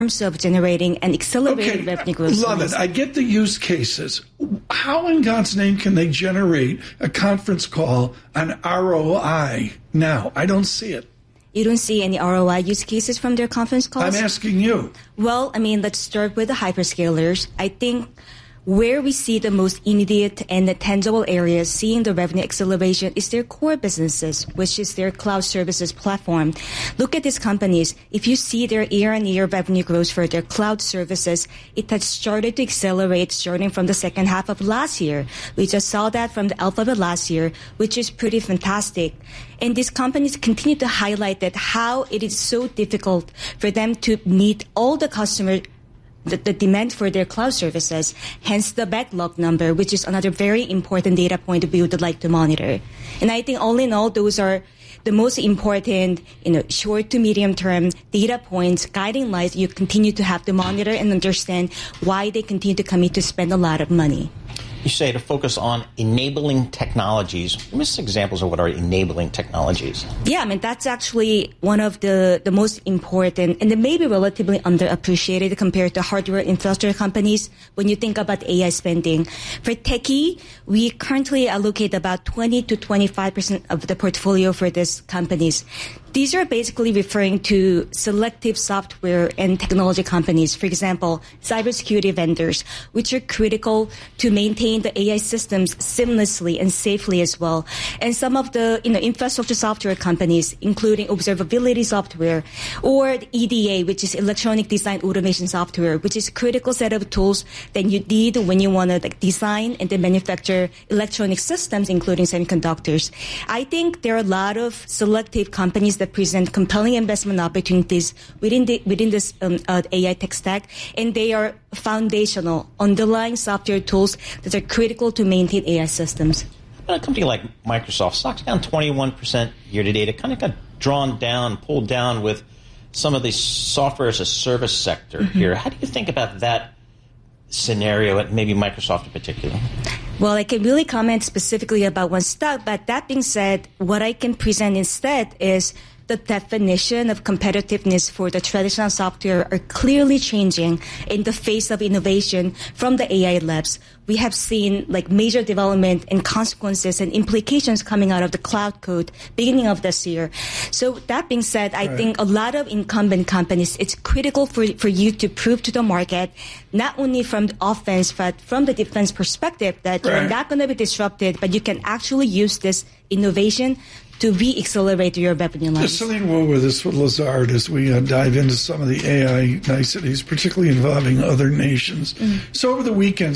terms of generating an accelerated revenue growth. Love it. I get the use cases. How in God's name can they generate a conference call on ROI now? I don't see it. You don't see any ROI use cases from their conference calls? I'm asking you. Well, let's start with the hyperscalers. I think where we see the most immediate and tangible areas seeing the revenue acceleration is their core businesses, which is their cloud services platform. Look at these companies. If you see their year-on-year revenue growth for their cloud services, it has started to accelerate starting from the second half of last year. We just saw that from the Alphabet last year, which is pretty fantastic. And these companies continue to highlight that how it is so difficult for them to meet all the the demand for their cloud services, hence the backlog number, which is another very important data point we would like to monitor. And I think all in all, those are the most important, short to medium term data points, guiding lights you continue to have to monitor and understand why they continue to commit to spend a lot of money. You say to focus on enabling technologies. Give us examples of what are enabling technologies. Yeah, that's actually one of the most important and maybe relatively underappreciated compared to hardware infrastructure companies when you think about AI spending. For techie, we currently allocate about 20 to 25% of the portfolio for these companies. These are basically referring to selective software and technology companies, for example, cybersecurity vendors, which are critical to maintain the AI systems seamlessly and safely as well. And some of the infrastructure software companies, including observability software, or the EDA, which is electronic design automation software, which is a critical set of tools that you need when you want to design and then manufacture electronic systems, including semiconductors. I think there are a lot of selective companies that present compelling investment opportunities within this AI tech stack, and they are foundational, underlying software tools that are critical to maintain AI systems. A company like Microsoft, stock's down 21% year to date. It kind of got pulled down with some of the software as a service sector here. How do you think about that scenario at maybe Microsoft in particular? Well, I can really comment specifically about one stock, but that being said, what I can present instead is the definition of competitiveness for the traditional software are clearly changing in the face of innovation from the AI labs. We have seen major development and consequences and implications coming out of the cloud code beginning of this year. So that being said, I think a lot of incumbent companies, it's critical for you to prove to the market, not only from the offense, but from the defense perspective, that you're not going to be disrupted, but you can actually use this innovation to re-accelerate your revenue line. Celine, we'll with us with Lazard as we dive into some of the AI niceties, particularly involving other nations. So over the weekend,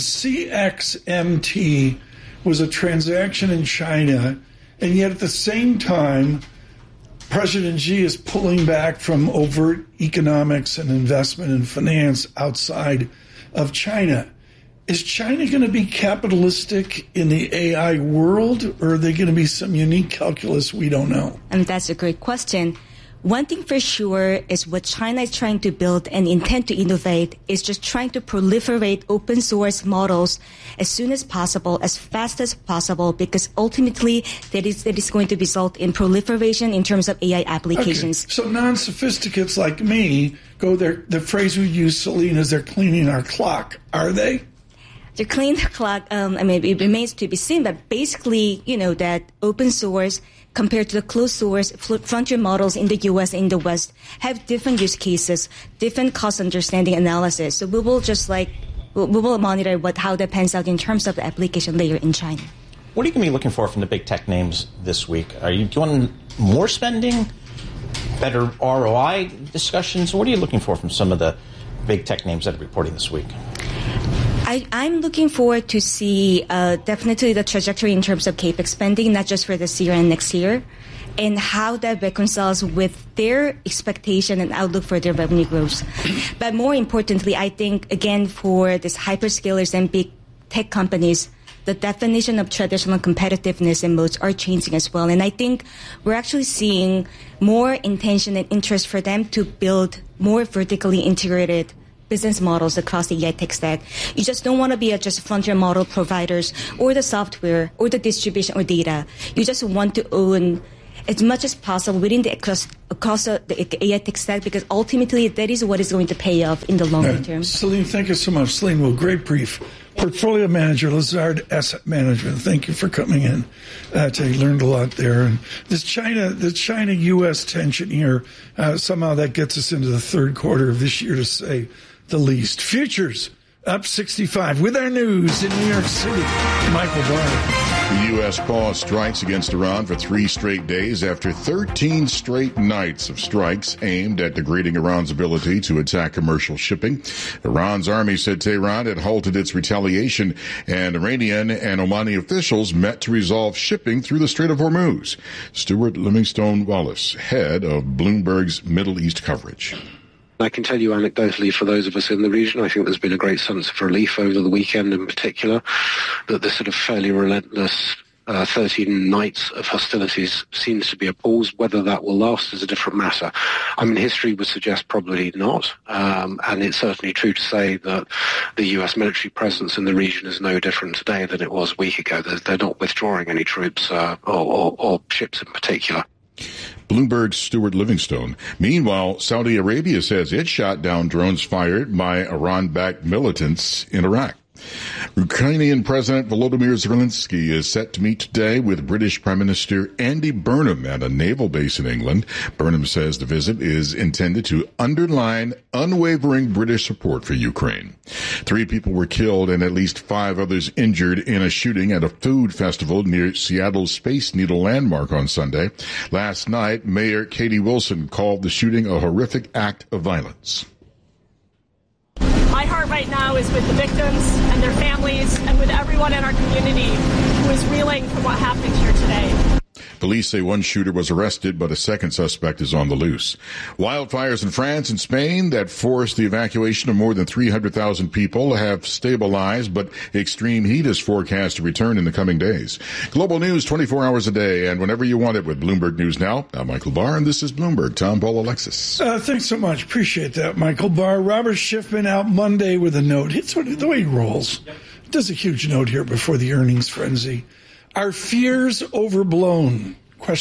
CXMT was a transaction in China, and yet at the same time, President Xi is pulling back from overt economics and investment and finance outside of China. Is China going to be capitalistic in the AI world, or are they going to be some unique calculus we don't know? And that's a great question. One thing for sure is what China is trying to build and intend to innovate is just trying to proliferate open source models as soon as possible, as fast as possible, because ultimately that is going to result in proliferation in terms of AI applications. Okay. So non-sophisticates like me go there. The phrase we use, Celine, is they're cleaning our clock. Are they? To clean the clock, it remains to be seen, but basically, that open source compared to the closed source frontier models in the U.S. and in the West have different use cases, different cost understanding analysis. So we will we will monitor how that pans out in terms of the application layer in China. What are you going to be looking for from the big tech names this week? Are you doing more spending, better ROI discussions? What are you looking for from some of the big tech names that are reporting this week? I'm looking forward to see definitely the trajectory in terms of CapEx spending, not just for this year and next year, and how that reconciles with their expectation and outlook for their revenue growth. But more importantly, I think, again, for these hyperscalers and big tech companies, the definition of traditional competitiveness and modes are changing as well. And I think we're actually seeing more intention and interest for them to build more vertically integrated business models across the AI tech stack. You just don't want to be just frontier model providers or the software or the distribution or data. You just want to own as much as possible within the across the AI tech stack, because ultimately that is what is going to pay off in the longer term. Celine, thank you so much. Celine, well, great brief. Portfolio manager, Lazard Asset Management. Thank you for coming in. You learned a lot there. And the China-U.S. tension here, somehow that gets us into the third quarter of this year, to say the least. Futures up 65 with our news in New York City. Michael Barr. The U.S. paused strikes against Iran for 3 straight days after 13 straight nights of strikes aimed at degrading Iran's ability to attack commercial shipping. Iran's army said Tehran had halted its retaliation, and Iranian and Omani officials met to resolve shipping through the Strait of Hormuz. Stuart Livingstone Wallace, head of Bloomberg's Middle East coverage. I can tell you anecdotally, for those of us in the region, I think there's been a great sense of relief over the weekend in particular, that this sort of fairly relentless 13 nights of hostilities seems to be a pause. Whether that will last is a different matter. I mean, history would suggest probably not, and it's certainly true to say that the US military presence in the region is no different today than it was a week ago. They're not withdrawing any troops or ships in particular. Bloomberg's Stuart Livingstone. Meanwhile, Saudi Arabia says it shot down drones fired by Iran-backed militants in Iraq. Ukrainian President Volodymyr Zelensky is set to meet today with British Prime Minister Andy Burnham at a naval base in England. Burnham says the visit is intended to underline unwavering British support for Ukraine. 3 people were killed and at least 5 others injured in a shooting at a food festival near Seattle's Space Needle landmark on Sunday. Last night, Mayor Katie Wilson called the shooting a horrific act of violence. My heart right now is with the victims and their families and with everyone in our community who is reeling from what happened here today. Police say one shooter was arrested, but a second suspect is on the loose. Wildfires in France and Spain that forced the evacuation of more than 300,000 people have stabilized, but extreme heat is forecast to return in the coming days. Global news 24 hours a day and whenever you want it with Bloomberg News Now. I'm Michael Barr, and this is Bloomberg. Tom, Paul, Alexis. Thanks so much. Appreciate that, Michael Barr. Robert Schiffman out Monday with a note. It's the way he rolls. Does a huge note here before the earnings frenzy. Are fears overblown? ?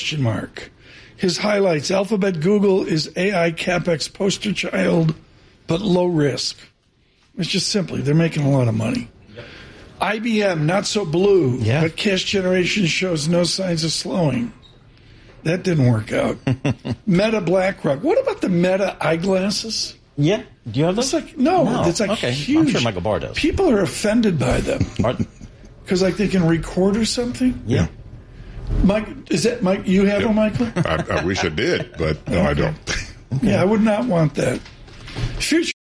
His highlights: Alphabet Google is AI CapEx poster child, but low risk. It's just simply, they're making a lot of money. IBM, not so blue, but cash generation shows no signs of slowing. That didn't work out. Meta BlackRock. What about the Meta eyeglasses? Yeah. Do you have those? It's like okay. huge. I'm sure Michael Barr does. People are offended by them. Because they can record or something? Yeah. Mike, is that Mike? You have them, Michael? I wish I did, but no, I don't. Yeah, I would not want that. Future.